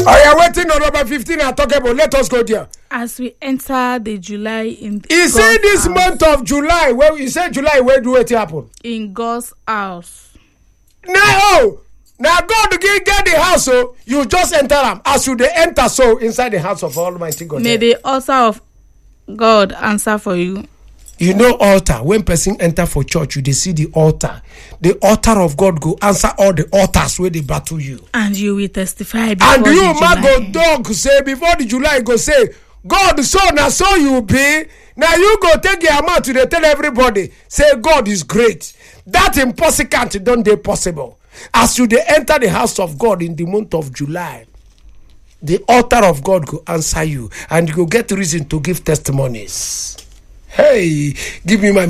I am waiting on number 15 and talk about. Let us go there. As we enter the July in He said this month of July, where you say July, where do it happen? In God's house. Now God get the house, so you just enter them. As you they enter, so inside the house of Almighty God. May the altar of God answer for you. You know altar. When person enter for church, they see the altar. The altar of God go answer all the altars where they battle you. And you will testify before and you the ma go dog say before the July go say, God so now so you be. Now you go take your amount to tell everybody. Say God is great. That impossible don't dey possible. As you they enter the house of God in the month of July, the altar of God go answer you. And you go get reason to give testimonies. Hey, give me my